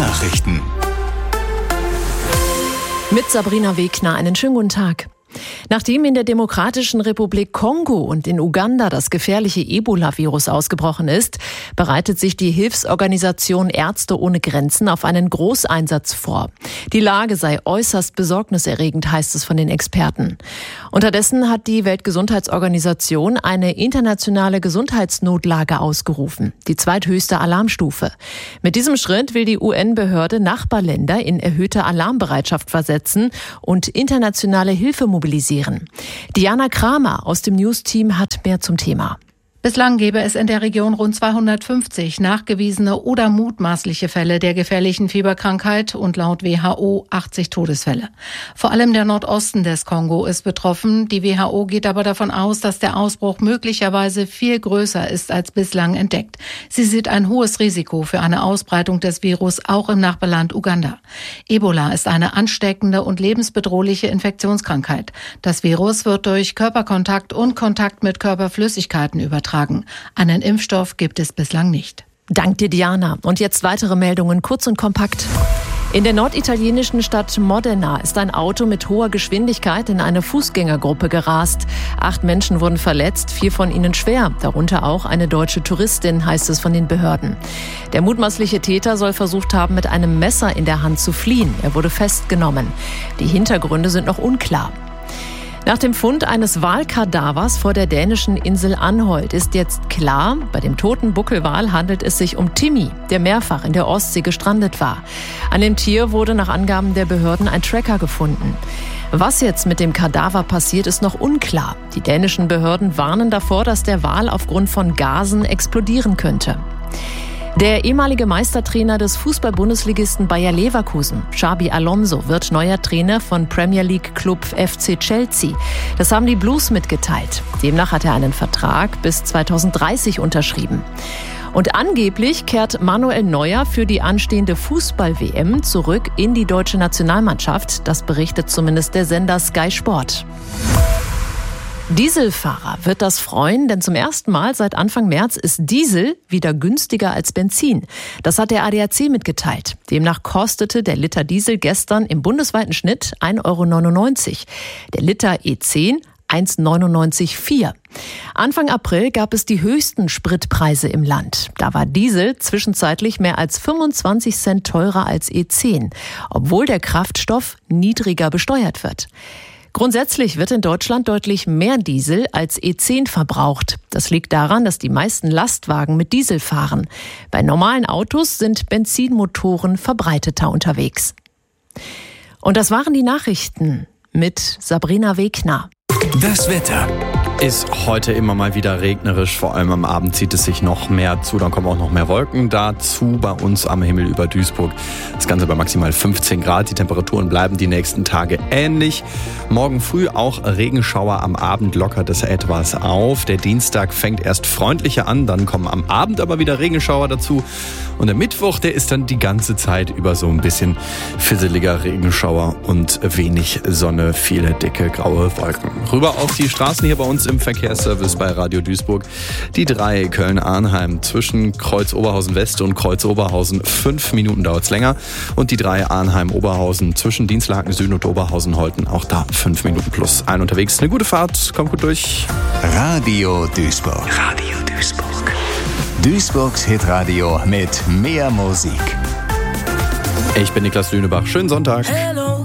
Nachrichten. Mit Sabrina Wegner, einen schönen guten Tag. Nachdem in der Demokratischen Republik Kongo und in Uganda das gefährliche Ebola-Virus ausgebrochen ist, bereitet sich die Hilfsorganisation Ärzte ohne Grenzen auf einen Großeinsatz vor. Die Lage sei äußerst besorgniserregend, heißt es von den Experten. Unterdessen hat die Weltgesundheitsorganisation eine internationale Gesundheitsnotlage ausgerufen, die zweithöchste Alarmstufe. Mit diesem Schritt will die UN-Behörde Nachbarländer in erhöhte Alarmbereitschaft versetzen und internationale Hilfe mobilisieren. Diana Kramer aus dem News-Team hat mehr zum Thema. Bislang gäbe es in der Region rund 250 nachgewiesene oder mutmaßliche Fälle der gefährlichen Fieberkrankheit und laut WHO 80 Todesfälle. Vor allem der Nordosten des Kongo ist betroffen. Die WHO geht aber davon aus, dass der Ausbruch möglicherweise viel größer ist als bislang entdeckt. Sie sieht ein hohes Risiko für eine Ausbreitung des Virus auch im Nachbarland Uganda. Ebola ist eine ansteckende und lebensbedrohliche Infektionskrankheit. Das Virus wird durch Körperkontakt und Kontakt mit Körperflüssigkeiten übertragen. Einen Impfstoff gibt es bislang nicht. Dank dir, Diana. Und jetzt weitere Meldungen, kurz und kompakt. In der norditalienischen Stadt Modena ist ein Auto mit hoher Geschwindigkeit in eine Fußgängergruppe gerast. 8 Menschen wurden verletzt, 4 von ihnen schwer, darunter auch eine deutsche Touristin, heißt es von den Behörden. Der mutmaßliche Täter soll versucht haben, mit einem Messer in der Hand zu fliehen. Er wurde festgenommen. Die Hintergründe sind noch unklar. Nach dem Fund eines Walkadavers vor der dänischen Insel Anholt ist jetzt klar, bei dem toten Buckelwal handelt es sich um Timmy, der mehrfach in der Ostsee gestrandet war. An dem Tier wurde nach Angaben der Behörden ein Tracker gefunden. Was jetzt mit dem Kadaver passiert, ist noch unklar. Die dänischen Behörden warnen davor, dass der Wal aufgrund von Gasen explodieren könnte. Der ehemalige Meistertrainer des Fußball-Bundesligisten Bayer Leverkusen, Xabi Alonso, wird neuer Trainer von Premier League-Club FC Chelsea. Das haben die Blues mitgeteilt. Demnach hat er einen Vertrag bis 2030 unterschrieben. Und angeblich kehrt Manuel Neuer für die anstehende Fußball-WM zurück in die deutsche Nationalmannschaft. Das berichtet zumindest der Sender Sky Sport. Dieselfahrer wird das freuen, denn zum ersten Mal seit Anfang März ist Diesel wieder günstiger als Benzin. Das hat der ADAC mitgeteilt. Demnach kostete der Liter Diesel gestern im bundesweiten Schnitt 1,99 €. Der Liter E10 1,99,4 €. Anfang April gab es die höchsten Spritpreise im Land. Da war Diesel zwischenzeitlich mehr als 25 Cent teurer als E10, obwohl der Kraftstoff niedriger besteuert wird. Grundsätzlich wird in Deutschland deutlich mehr Diesel als E10 verbraucht. Das liegt daran, dass die meisten Lastwagen mit Diesel fahren. Bei normalen Autos sind Benzinmotoren verbreiteter unterwegs. Und das waren die Nachrichten mit Sabrina Wegner. Das Wetter ist heute immer mal wieder regnerisch, vor allem am Abend zieht es sich noch mehr zu, dann kommen auch noch mehr Wolken dazu bei uns am Himmel über Duisburg. Das Ganze bei maximal 15 Grad, die Temperaturen bleiben die nächsten Tage ähnlich. Morgen früh auch Regenschauer, am Abend lockert es etwas auf. Der Dienstag fängt erst freundlicher an, dann kommen am Abend aber wieder Regenschauer dazu. Und der Mittwoch, der ist dann die ganze Zeit über so ein bisschen fisseliger Regenschauer und wenig Sonne, viele dicke graue Wolken. Rüber auf die Straßen hier bei uns im Verkehrsservice bei Radio Duisburg. Die 3 Köln-Arnheim zwischen Kreuz-Oberhausen West und Kreuz-Oberhausen 5 Minuten dauert es länger. Und die 3 Arnheim-Oberhausen zwischen Dienstlaken Süden und Oberhausen-Holten auch da 5 Minuten plus. Ein unterwegs, eine gute Fahrt, kommt gut durch. Radio Duisburg. Radio Duisburg. Duisburgs Hitradio mit mehr Musik. Ich bin Niklas Lünebach. Schönen Sonntag. Hello.